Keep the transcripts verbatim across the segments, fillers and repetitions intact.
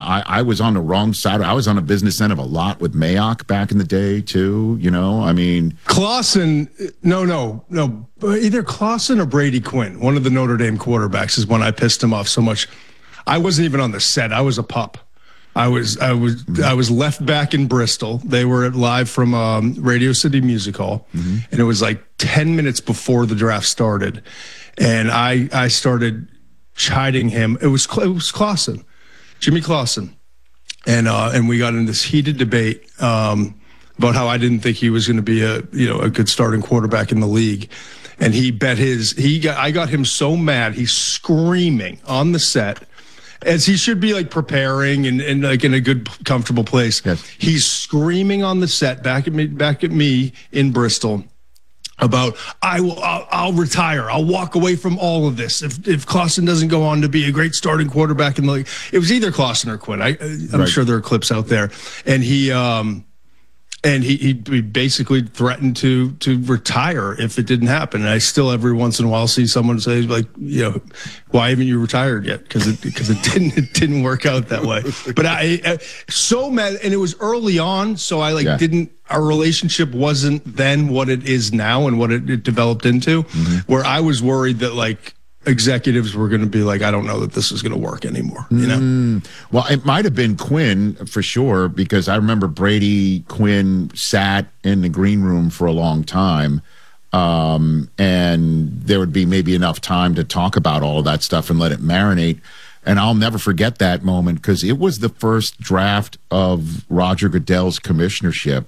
I, I was on the wrong side. I was on a business end of a lot with Mayock back in the day too. You know, I mean, Clausen. No, no, no. Either Clausen or Brady Quinn, one of the Notre Dame quarterbacks, is when I pissed him off so much. I wasn't even on the set. I was a pup. I was I was mm-hmm. I was left back in Bristol. They were live from um, Radio City Music Hall, mm-hmm. and it was like ten minutes before the draft started, and I I started chiding him. It was it was Clausen, Jimmy Clausen, and uh, and we got in this heated debate um, about how I didn't think he was going to be a you know a good starting quarterback in the league, and he bet his he got I got him so mad he's screaming on the set. As he should be like preparing and, and like in a good, comfortable place. Yes. He's screaming on the set back at me, back at me in Bristol about I will, I'll, I'll retire. I'll walk away from all of this if if Clausen doesn't go on to be a great starting quarterback in the league. It was either Clausen or Quinn. I, I'm right. sure there are clips out there, and he. um And he, he basically threatened to to retire if it didn't happen. And I still every once in a while see someone say like, you know, why haven't you retired yet? Because it because it didn't it didn't work out that way. But I, I so mad, and it was early on, so I like yeah. didn't. Our relationship wasn't then what it is now and what it, it developed into. Mm-hmm. Where I was worried that like. Executives were going to be like, I don't know that this is going to work anymore. You know, mm, well, it might have been Quinn for sure, because I remember Brady Quinn sat in the green room for a long time, um, and there would be maybe enough time to talk about all of that stuff and let it marinate. And I'll never forget that moment because it was the first draft of Roger Goodell's commissionership,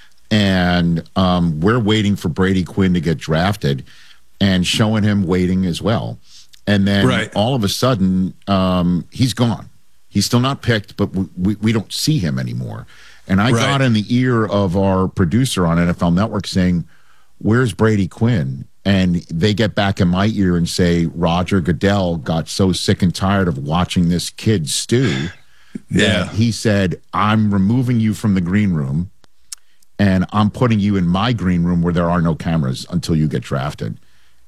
and um, we're waiting for Brady Quinn to get drafted. And showing him waiting as well. And then right. all of a sudden, um, he's gone. He's still not picked, but we, we, we don't see him anymore. And I right. got in the ear of our producer on N F L Network saying, where's Brady Quinn? And they get back in my ear and say, Roger Goodell got so sick and tired of watching this kid stew yeah. that he said, I'm removing you from the green room, and I'm putting you in my green room where there are no cameras until you get drafted.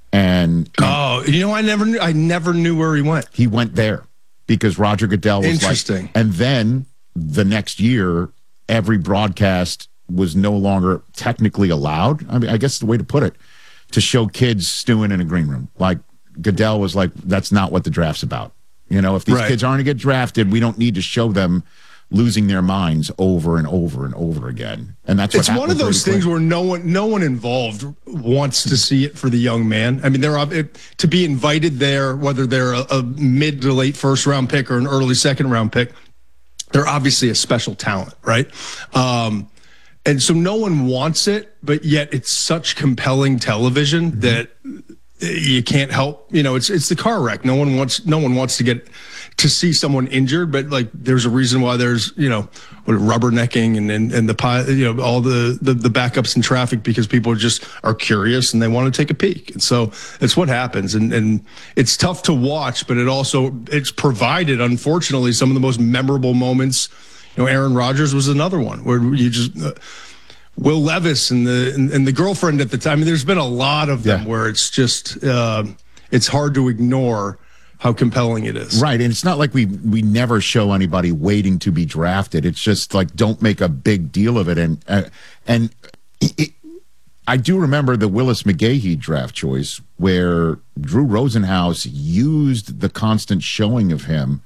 And oh, you know, I never knew. I never knew where he went. He went there because Roger Goodell was interesting. Like, and then the next year, every broadcast was no longer technically allowed. I mean, I guess the way to put it, to show kids stewing in a green room. Like Goodell was like, that's not what the draft's about. You know, if these right. kids aren't to get drafted, we don't need to show them losing their minds over and over and over again. And that's what it's one of those things where no one no one involved wants to see it for the young man. I mean, they're it, to be invited there, whether they're a, a mid to late first round pick or an early second round pick, they're obviously a special talent, right? Um, and so no one wants it, but yet it's such compelling television mm-hmm. that you can't help. You know, it's it's the car wreck. No one wants no one wants to get to see someone injured, but like there's a reason why there's, you know, what, rubbernecking and, and, and the, you know, all the, the, the backups in traffic because people just are curious and they want to take a peek. And so it's what happens. And, and it's tough to watch, but it also, it's provided, unfortunately, some of the most memorable moments. You know, Aaron Rodgers was another one where you just, uh, Will Levis and the, and, and the girlfriend at the time. I mean, there's been a lot of them yeah. where it's just, uh, it's hard to ignore how compelling it is. Right, and it's not like we we never show anybody waiting to be drafted. It's just like, don't make a big deal of it. And uh, and it, it, I do remember the Willis McGahee draft choice where Drew Rosenhaus used the constant showing of him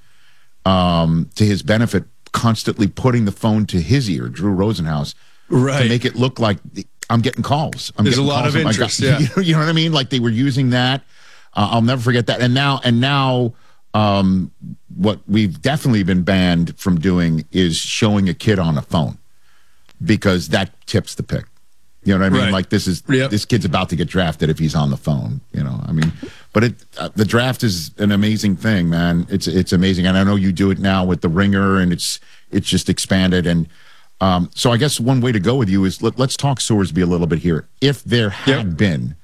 um, to his benefit, constantly putting the phone to his ear, Drew Rosenhaus, right. to make it look like I'm getting calls. I'm There's getting a lot calls of interest, got, yeah. You know what I mean? Like they were using that. Uh, I'll never forget that. And now, and now, um, what we've definitely been banned from doing is showing a kid on a phone, because that tips the pick. You know what I mean? Right. Like this is yep. this kid's about to get drafted if he's on the phone. You know, I mean, but it uh, the draft is an amazing thing, man. It's it's amazing, and I know you do it now with the Ringer, and it's it's just expanded. And um, so I guess one way to go with you is let, let's talk Sorsby a little bit here. If there had yep. been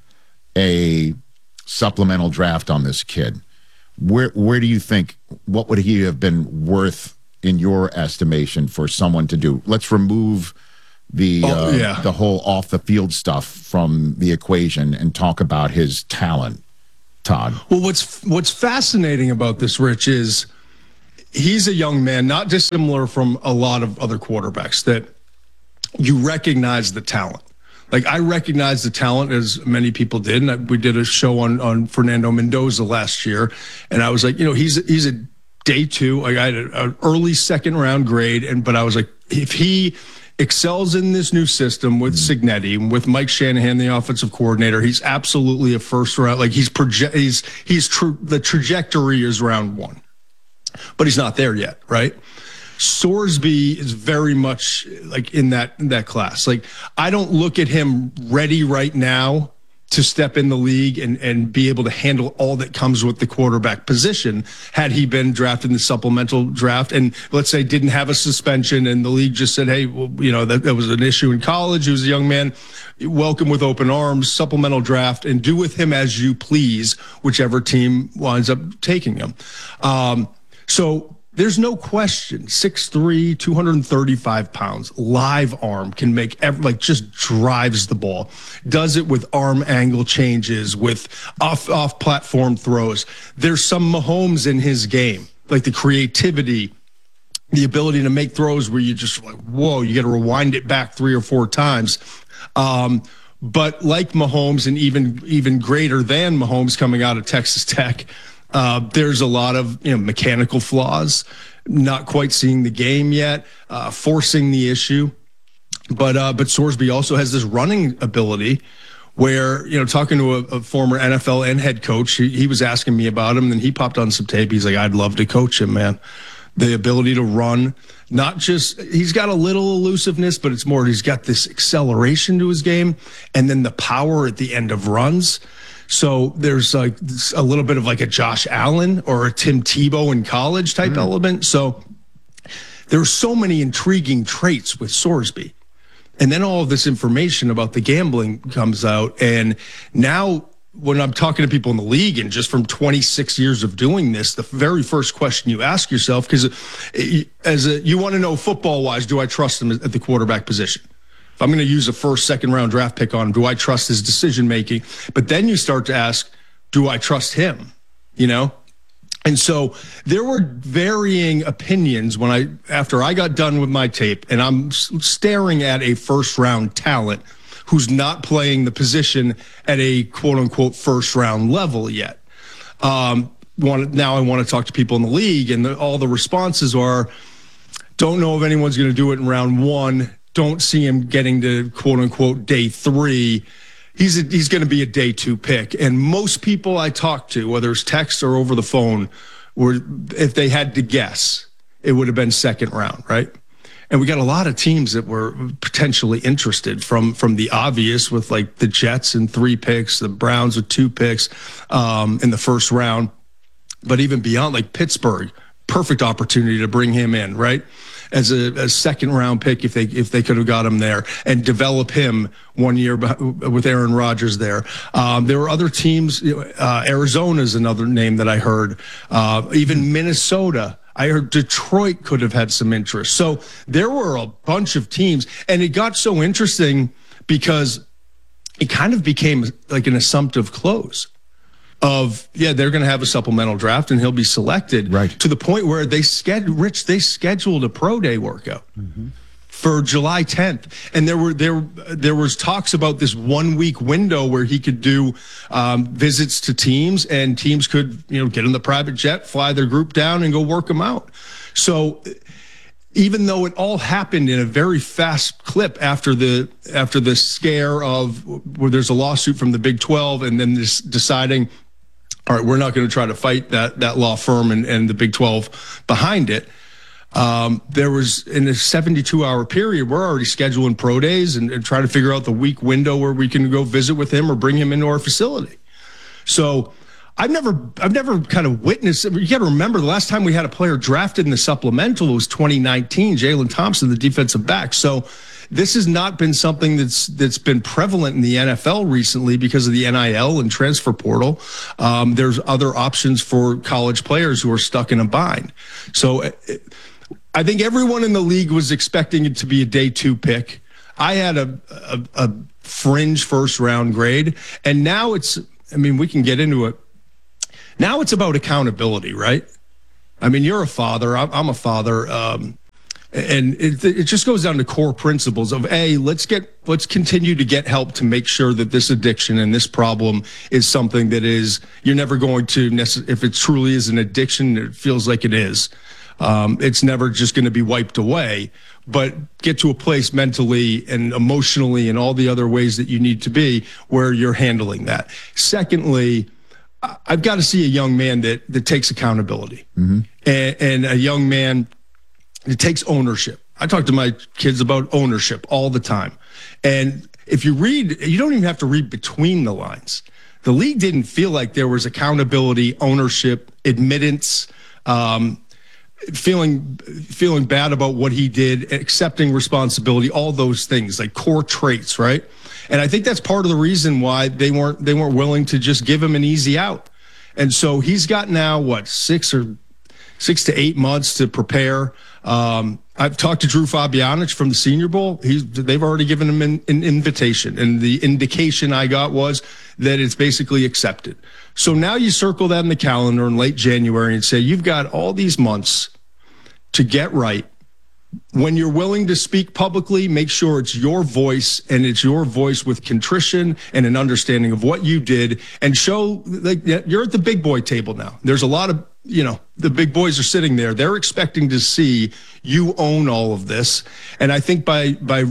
a supplemental draft on this kid, where where do you think, what would he have been worth in your estimation for someone to do? Let's remove the oh, uh, yeah. the whole off the field stuff from the equation and talk about his talent, Todd. Well, what's what's fascinating about this, Rich, is he's a young man, not dissimilar from a lot of other quarterbacks, that you recognize the talent. Like, I recognize the talent, as many people did. And I, we did a show on, on Fernando Mendoza last year. And I was like, you know, he's, he's a day two. Like, I had an early second round grade. And, but I was like, if he excels in this new system with Cignetti and with Mike Shanahan, the offensive coordinator, he's absolutely a first round. Like, he's project, he's, he's true. The trajectory is round one, but he's not there yet. Right. Sorsby is very much like in that, in that class. Like, I don't look at him ready right now to step in the league and, and be able to handle all that comes with the quarterback position. Had he been drafted in the supplemental draft and, let's say, didn't have a suspension and the league just said, hey, well, you know, that, that was an issue in college. He was a young man. Welcome with open arms, supplemental draft, and do with him as you please, whichever team winds up taking him. Um, so, there's no question, six three, two hundred thirty-five pounds, live arm, can make, every, like, just drives the ball. Does it with arm angle changes, with off, off platform throws. There's some Mahomes in his game, like the creativity, the ability to make throws where you just like, whoa, you got to rewind it back three or four times. Um, but like Mahomes, and even, even greater than Mahomes coming out of Texas Tech, Uh, there's a lot of, you know, mechanical flaws, not quite seeing the game yet, uh, forcing the issue. But uh, but Sorsby also has this running ability where, you know, talking to a, a former N F L and head coach, he, he was asking me about him, and then he popped on some tape. He's like, I'd love to coach him, man. The ability to run, not just, he's got a little elusiveness, but it's more, he's got this acceleration to his game, and then the power at the end of runs. So there's like a little bit of like a Josh Allen or a Tim Tebow in college type mm. element. So there's so many intriguing traits with Sorsby. And then all of this information about the gambling comes out. And now when I'm talking to people in the league, and just from twenty-six years of doing this, the very first question you ask yourself, because as a, you want to know football wise, do I trust him at the quarterback position? I'm going to use a first, second round draft pick on him. Do I trust his decision making? But then you start to ask, do I trust him? You know? And so there were varying opinions when I, after I got done with my tape, and I'm staring at a first round talent who's not playing the position at a quote unquote first round level yet. Um, want, now I want to talk to people in the league, and the, all the responses are, don't know if anyone's going to do it in round one. Don't see him getting to quote unquote day three. He's a, he's going to be a day two pick. And most people I talk to, whether it's text or over the phone, were, if they had to guess, it would have been second round, right? And we got a lot of teams that were potentially interested, from from the obvious with like the Jets and three picks, the Browns with two picks um, in the first round, but even beyond, like Pittsburgh, perfect opportunity to bring him in, right? As a, a second round pick, if they if they could have got him there and develop him one year with Aaron Rodgers there. Um, there were other teams. Uh, Arizona is another name that I heard. Uh, even Minnesota. I heard Detroit could have had some interest. So there were a bunch of teams, and it got so interesting because it kind of became like an assumptive close. Of, yeah, they're going to have a supplemental draft and he'll be selected, right, to the point where they scheduled, Rich, they scheduled a pro day workout mm-hmm. for July tenth. And there were, there, there was talks about this one week window where he could do um, visits to teams, and teams could, you know, get in the private jet, fly their group down and go work them out. So even though it all happened in a very fast clip after the, after the scare of where there's a lawsuit from the Big twelve, and then this deciding, all right, we're not going to try to fight that that law firm and, and the Big twelve behind it. Um, there was, in a seventy-two hour period, we're already scheduling pro days and, and trying to figure out the week window where we can go visit with him or bring him into our facility. So I've never, I've never kind of witnessed. You got to remember, the last time we had a player drafted in the supplemental was twenty nineteen, Jalen Thompson, the defensive back. So this has not been something that's that's been prevalent in the N F L recently because of the N I L and transfer portal. Um, there's other options for college players who are stuck in a bind. So it, I think everyone in the league was expecting it to be a day two pick. I had a, a, a fringe first round grade, and now it's, I mean, we can get into it. Now it's about accountability, right? I mean, you're a father. I'm, I'm a father. Um, and it, it just goes down to core principles of a let's get let's continue to get help to make sure that this addiction and this problem is something that is you're never going to necess- if it truly is an addiction, it feels like it is. Um, it's never just going to be wiped away, but get to a place mentally and emotionally and all the other ways that you need to be where you're handling that. Secondly, I've got to see a young man that that takes accountability mm-hmm. and, and a young man that takes ownership. I talk to my kids about ownership all the time. And if you read, you don't even have to read between the lines. The league didn't feel like there was accountability, ownership, admittance, um, feeling feeling bad about what he did, accepting responsibility, all those things, like core traits, right? And I think that's part of the reason why they weren't they weren't willing to just give him an easy out. And so he's got now what six or six to eight months to prepare. Um, I've talked to Drew Fabianich from the Senior Bowl. He's they've already given him an, an invitation, and the indication I got was that it's basically accepted. So now you circle that in the calendar in late January and say you've got all these months to get right. When you're willing to speak publicly, make sure it's your voice, and it's your voice with contrition and an understanding of what you did, and show like you're at the big boy table now. There's a lot of, you know, the big boys are sitting there. They're expecting to see you own all of this. And I think by, by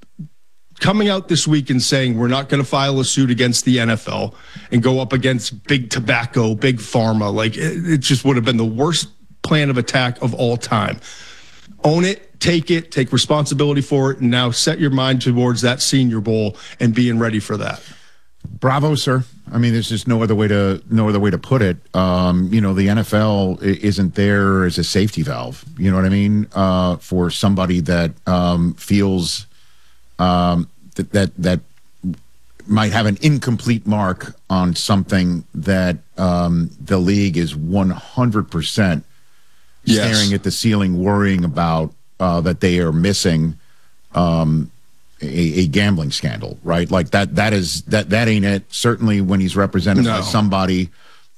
coming out this week and saying we're not going to file a suit against the N F L and go up against big tobacco, big pharma, like it, it just would have been the worst plan of attack of all time. Own it, take it, take responsibility for it, and now set your mind towards that Senior Bowl and being ready for that. Bravo, sir. I mean, there's just no other way to no other way to put it. Um, you know, the N F L isn't there as a safety valve. You know what I mean? Uh, for somebody that um, feels um, that that that might have an incomplete mark on something that um, the league is one hundred percent yes. staring at the ceiling, worrying about uh, that they are missing. Um, A, a gambling scandal, right? Like that, that is, that, that ain't it. Certainly when he's represented no. by somebody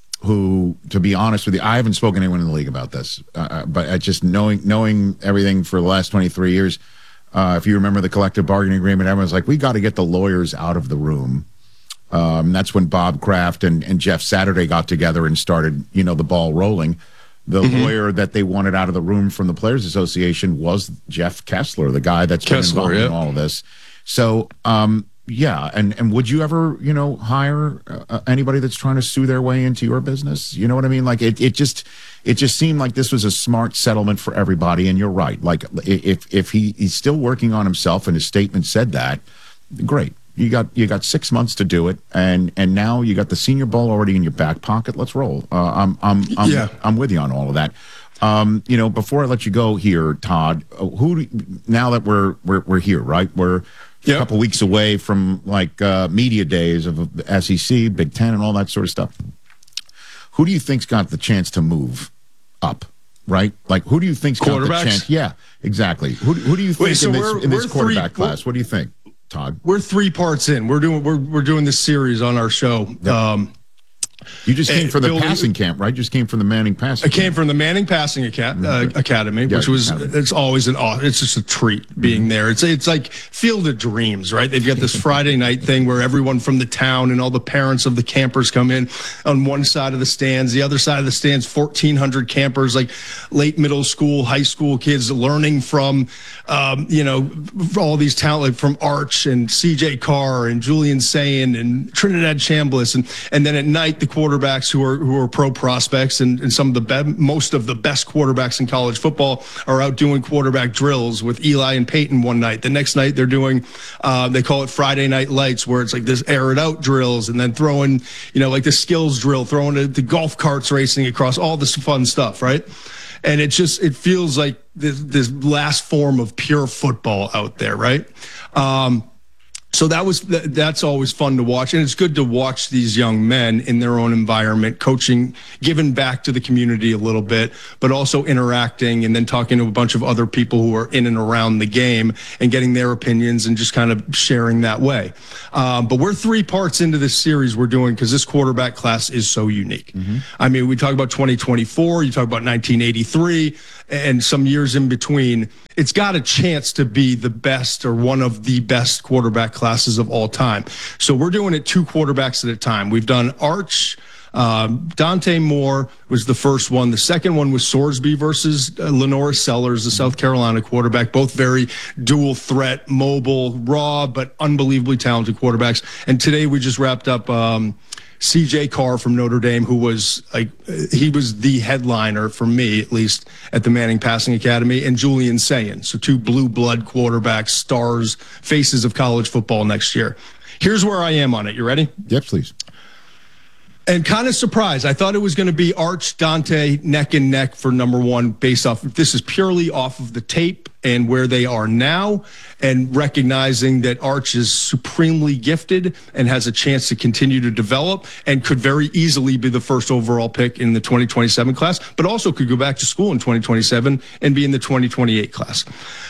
who, to be honest with you, I haven't spoken to anyone in the league about this, uh, but I just knowing, knowing everything for the last twenty-three years, uh, if you remember the collective bargaining agreement, everyone's like, we got to get the lawyers out of the room. Um, that's when Bob Kraft and, and Jeff Saturday got together and started, you know, the ball rolling. The mm-hmm. lawyer that they wanted out of the room from the Players Association was Jeff Kessler, the guy that's been Kessler, involved yeah. in all of this. So, um, yeah, and, and would you ever, you know, hire uh, anybody that's trying to sue their way into your business? You know what I mean? Like it, it just, it just seemed like this was a smart settlement for everybody. And you're right. Like if if he, he's still working on himself and his statement said that, great. You got you got six months to do it, and and now you got the Senior Bowl already in your back pocket. Let's roll. Uh, I'm I'm I'm, yeah. I'm with you on all of that. Um, you know, before I let you go here, Todd, who do, now that we're we're we're here, right? We're yep. a couple weeks away from like uh, media days of the S E C, Big Ten, and all that sort of stuff. Who do you think's got the chance to move up? Right? Like, who do you think's got the chance? Yeah, exactly. Who who do you think Wait, so in this, we're, in this we're quarterback three, class? What do you think, Todd? We're three parts in. We're doing we're we're doing this series on our show. Yep. Um, you just came from the building, passing camp, right? Just came from the Manning passing. I came camp. from the Manning Passing Acad- uh, Academy, yeah, which was academy. it's always an it's just a treat being mm-hmm. there. It's it's like Field of Dreams, right? They've got this Friday night thing where everyone from the town and all the parents of the campers come in on one side of the stands, the other side of the stands, fourteen hundred campers, like late middle school, high school kids learning from, um, you know, all these talent like from Arch and C J Carr and Julian Sayin and Trinidad Chambliss, and and then at night the quarterbacks who are who are pro prospects and, and some of the be- most of the best quarterbacks in college football are out doing quarterback drills with Eli and Peyton one night. The next night they're doing, uh, they call it Friday Night Lights, where it's like this air it out drills, and then throwing, you know, like the skills drill, throwing the, the golf carts racing across, all this fun stuff, right? And it just, it feels like this, this last form of pure football out there, right? Um, So that was that's always fun to watch, and it's good to watch these young men in their own environment, coaching, giving back to the community a little bit, but also interacting and then talking to a bunch of other people who are in and around the game and getting their opinions and just kind of sharing that way. Um, but we're three parts into this series we're doing because this quarterback class is so unique. Mm-hmm. I mean, we talk about twenty twenty-four, you talk about nineteen eighty-three, and some years in between. It's got a chance to be the best or one of the best quarterback classes of all time. So we're doing it two quarterbacks at a time. We've done Arch. Um, Dante Moore was the first one. The second one was Sorsby versus uh, Lenoris Sellers, the South Carolina quarterback. Both very dual threat, mobile, raw, but unbelievably talented quarterbacks. And today we just wrapped up um, C J Carr from Notre Dame, who was like, he was the headliner for me, at least, at the Manning Passing Academy, and Julian Sayin. So two blue blood quarterbacks, stars, faces of college football next year. Here's where I am on it. You ready? Yes, please. And kind of surprised. I thought it was going to be Arch, Dante, neck and neck for number one based off. This is purely off of the tape and where they are now, and recognizing that Arch is supremely gifted and has a chance to continue to develop and could very easily be the first overall pick in the twenty twenty-seven class, but also could go back to school in twenty twenty-seven and be in the twenty twenty-eight class.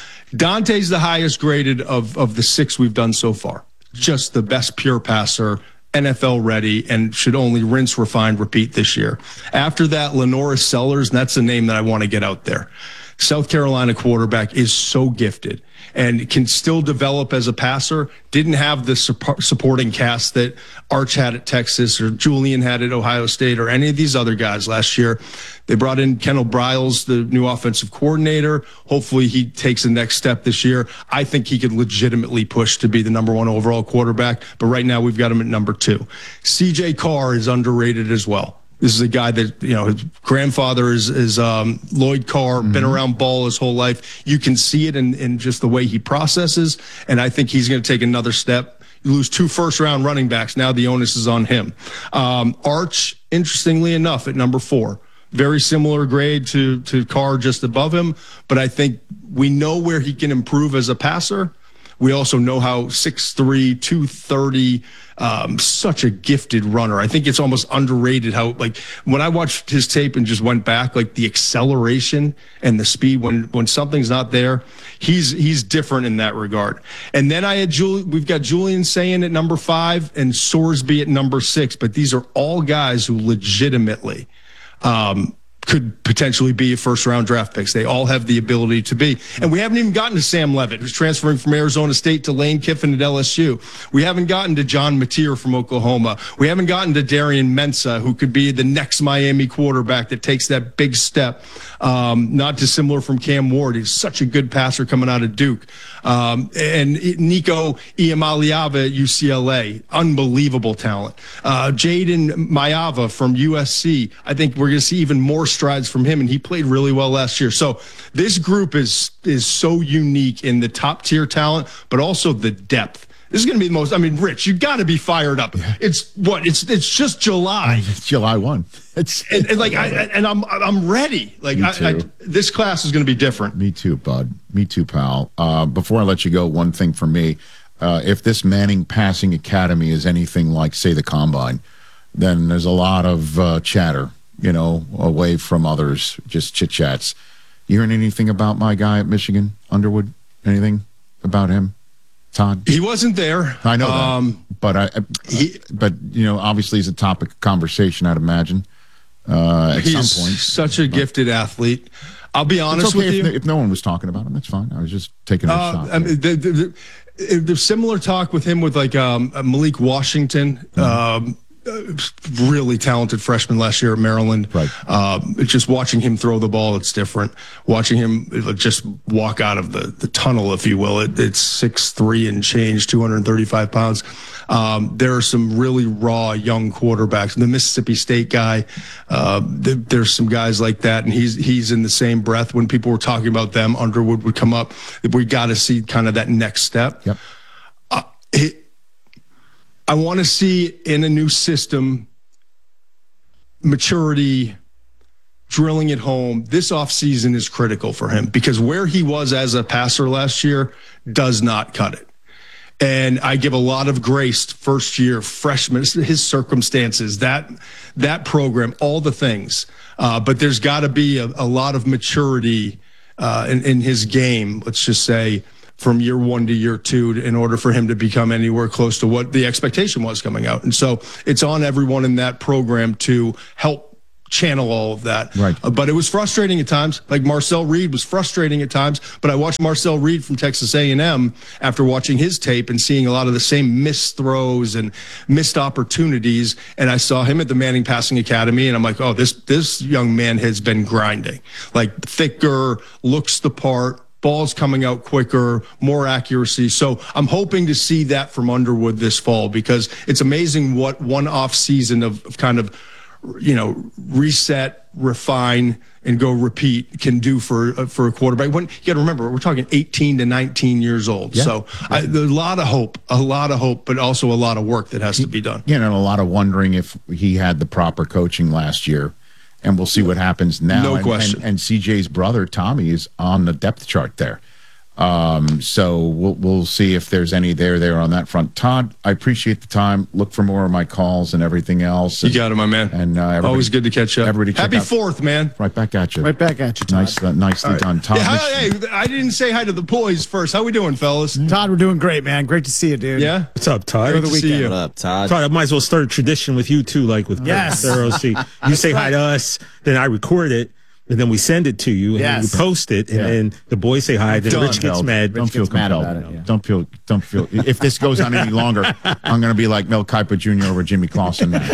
Dante's the highest graded of, of the six we've done so far. Just the best pure passer, N F L ready, and should only rinse, refine, repeat this year. After that, Lenoris Sellers, and that's the name that I want to get out there. South Carolina quarterback is so gifted and can still develop as a passer. Didn't have the support, supporting cast that Arch had at Texas or Julian had at Ohio State or any of these other guys last year. They brought in Kendall Briles, the new offensive coordinator. Hopefully he takes the next step this year. I think he could legitimately push to be the number one overall quarterback, but right now we've got him at number two. C J Carr is underrated as well. This is a guy that, you know, his grandfather is, is um, Lloyd Carr, mm-hmm. been around ball his whole life. You can see it in, in just the way he processes, and I think he's going to take another step. You lose two first-round running backs. Now the onus is on him. Um, Arch, interestingly enough, at number four. Very similar grade to, to Carr, just above him, but I think we know where he can improve as a passer. We also know how six three, two thirty, um, such a gifted runner. I think it's almost underrated how, like, when I watched his tape and just went back, like the acceleration and the speed when, when something's not there, he's, he's different in that regard. And then I had Jul- we've got Julian Sayin at number five and Sorsby at number six, but these are all guys who legitimately, um, could potentially be first-round draft picks. They all have the ability to be. And we haven't even gotten to Sam Levitt, who's transferring from Arizona State to Lane Kiffin at L S U. We haven't gotten to John Mateer from Oklahoma. We haven't gotten to Darian Mensah, who could be the next Miami quarterback that takes that big step. Um, not dissimilar from Cam Ward. He's such a good passer coming out of Duke. Um, and Nico Iamaleava at U C L A, unbelievable talent. Uh, Jaden Mayava from U S C. I think we're going to see even more strides from him, and he played really well last year. So this group is is so unique in the top tier talent, but also the depth. This is going to be the most. I mean, Rich, you got to be fired up. Yeah. It's what? It's it's just July. It's July first. It's and, and like I and I'm I'm ready. Like I, I, this class is going to be different. Me too, bud. Me too, pal. Uh, before I let you go, one thing for me: uh, if this Manning Passing Academy is anything like, say, the Combine, then there's a lot of uh, chatter, you know, away from others, just chit chats. You hearing anything about my guy at Michigan, Underwood? Anything about him? Todd? He wasn't there. I know um, that, but I, he, but you know, obviously, he's a topic of conversation, I'd imagine. Uh, at he's some point, such a gifted athlete. I'll be honest okay with if, you. If no one was talking about him, that's fine. I was just taking a uh, shot. I mean, the, the, the, there's similar talk with him with like um, Malik Washington. Mm-hmm. Um, really talented freshman last year at Maryland. Right. Um, just watching him throw the ball, it's different. Watching him just walk out of the, the tunnel, if you will, it, it's six three and change, two hundred thirty-five pounds. Um, there are some really raw young quarterbacks. The Mississippi State guy, uh, there, there's some guys like that, and he's he's in the same breath. When people were talking about them, Underwood would come up. We got to see kind of that next step. Yep. Uh, it, I want to see in a new system, maturity, drilling it home. This offseason is critical for him because where he was as a passer last year does not cut it. And I give a lot of grace to first year freshman, his circumstances, that that program, all the things. Uh, but there's got to be a, a lot of maturity uh, in, in his game, let's just say, from year one to year two in order for him to become anywhere close to what the expectation was coming out. And so it's on everyone in that program to help channel all of that. Right. Uh, but it was frustrating at times. Like Marcel Reed was frustrating at times, but I watched Marcel Reed from Texas A and M after watching his tape and seeing a lot of the same missed throws and missed opportunities. And I saw him at the Manning Passing Academy, and I'm like, oh, this this young man has been grinding. Like thicker, looks the part, balls coming out quicker, more accuracy. So I'm hoping to see that from Underwood this fall, because it's amazing what one off season of, of kind of, you know, reset, refine, and go repeat can do for uh, for a quarterback. When you got to remember, we're talking eighteen to nineteen years old. Yeah. So I, there's a lot of hope, a lot of hope, but also a lot of work that has to be done. Yeah, and a lot of wondering if he had the proper coaching last year, and we'll see what happens now. No and, question. And, and C J's brother Tommy is on the depth chart there. Um, so we'll we'll see if there's any there there on that front. Todd, I appreciate the time. Look for more of my calls and everything else. And, you got it, my man. And uh, always good to catch up. Everybody, happy Fourth, man. Right back at you. Right back at you, Todd. Nice, uh, nicely right. done, Todd. Yeah, hi, hey, I didn't say hi to the boys first. How we doing, fellas? Todd, we're doing great, man. Great to see you, dude. Yeah. What's up, Todd? Good to see you. What up, Todd? Todd, I might as well start a tradition with you too, like with yes. Thorough C. You say hi to us, then I record it. And then we send it to you, and yes. then you post it, and yeah. then the boys say hi. Then Done. Rich gets mad. Don't Rich feel gets mad compelled. about it. Yeah. Don't feel. Don't feel. If this goes on any longer, I'm going to be like Mel Kiper Junior over Jimmy Clausen. All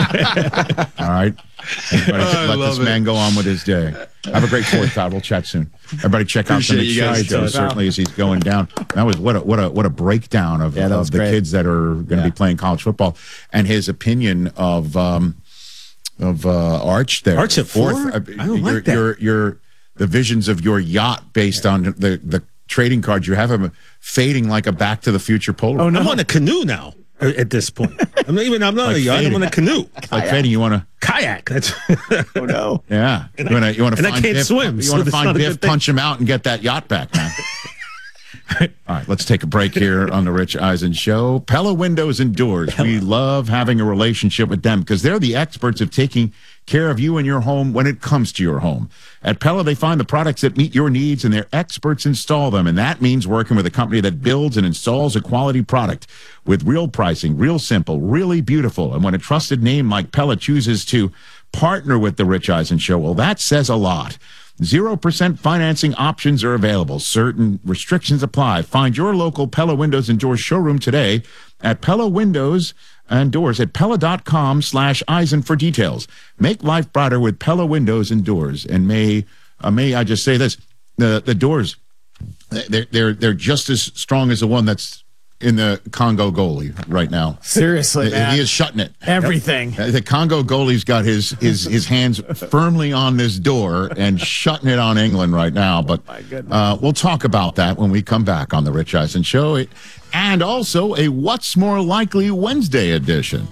right. Everybody, Oh, let this it. man go on with his day. Have a great Fourth, Todd. We'll chat soon. Everybody, check out Appreciate the you guys, McShy show. Todd. Certainly, as he's going down. That was what a what a what a breakdown of, yeah, of the great. kids that are going to yeah. be playing college football, and his opinion of um, of uh, Arch there. Arch at four? Fourth. I don't you're, like that. You're, you're, the visions of your yacht based on the, the trading cards you have him fading like a Back to the Future Polaroid. Oh, no. I'm on a canoe now at this point. I'm not even, I'm not Like a yacht, fading. I'm on a canoe. Like fading, you want to Kayak. That's Oh, no. yeah. You want to you want to and I find can't Biff, swim, You so want to that's find not a Biff, good thing. punch him out, and get that yacht back, man. All right, let's take a break here on the Rich Eisen Show. Pella Windows and Doors. We love having a relationship with them because they're the experts of taking care of you and your home when it comes to your home. At Pella, they find the products that meet your needs, and their experts install them. And that means working with a company that builds and installs a quality product with real pricing, real simple, really beautiful. And when a trusted name like Pella chooses to partner with the Rich Eisen Show, well, that says a lot. Zero percent financing options are available. Certain restrictions apply. Find your local Pella Windows and Doors showroom today at Pella Windows and Doors at Pella.com slash Eisen for details. Make life brighter with Pella Windows and Doors. And may uh, may I just say this, the the doors, they're, they're, they're just as strong as the one that's in the Congo goalie right now. Seriously, man. He is shutting it. Everything. Uh, The Congo goalie's got his his his hands firmly on this door and shutting it on England right now. But uh, we'll talk about that when we come back on the Rich Eisen Show, it, and also a What's More Likely Wednesday edition.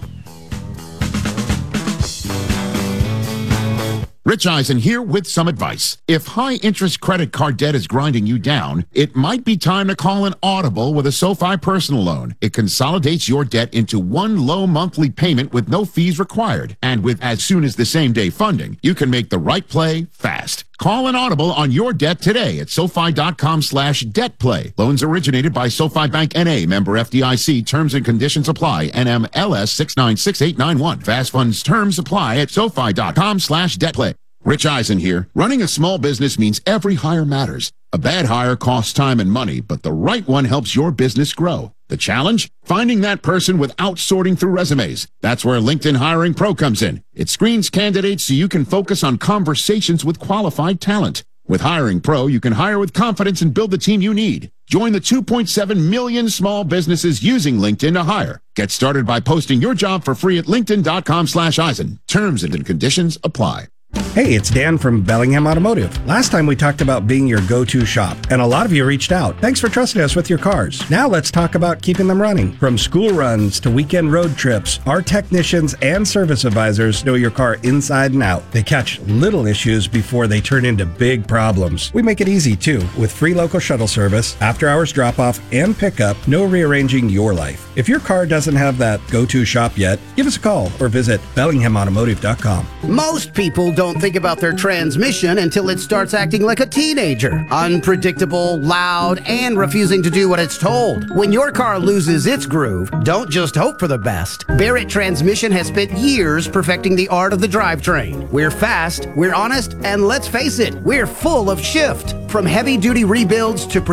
Rich Eisen here with some advice. If high-interest credit card debt is grinding you down, it might be time to call an audible with a SoFi personal loan. It consolidates your debt into one low monthly payment with no fees required. And with as soon as the same-day funding, you can make the right play fast. Call an audible on your debt today at SoFi.com slash debt play. Loans originated by SoFi Bank N A, member F D I C. Terms and conditions apply. N M L S six nine six eight nine one. Fast funds terms apply at SoFi.com slash debt play. Rich Eisen here. Running a small business means every hire matters. A bad hire costs time and money, but the right one helps your business grow. The challenge? Finding that person without sorting through resumes. That's where LinkedIn Hiring Pro comes in. It screens candidates so you can focus on conversations with qualified talent. With Hiring Pro, you can hire with confidence and build the team you need. Join the two point seven million small businesses using LinkedIn to hire. Get started by posting your job for free at linkedin.com slash Eisen. Terms and conditions apply. Hey, it's Dan from Bellingham Automotive. Last time we talked about being your go-to shop, and a lot of you reached out. Thanks for trusting us with your cars. Now let's talk about keeping them running. From school runs to weekend road trips, our technicians and service advisors know your car inside and out. They catch little issues before they turn into big problems. We make it easy too, with free local shuttle service, after-hours drop-off, and pickup, no rearranging your life. If your car doesn't have that go-to shop yet, give us a call or visit bellingham automotive dot com. Most people don't think about their transmission until it starts acting like a teenager. Unpredictable, loud, and refusing to do what it's told. When your car loses its groove, don't just hope for the best. Barrett Transmission has spent years perfecting the art of the drivetrain. We're fast, we're honest, and let's face it, we're full of shift. From heavy-duty rebuilds to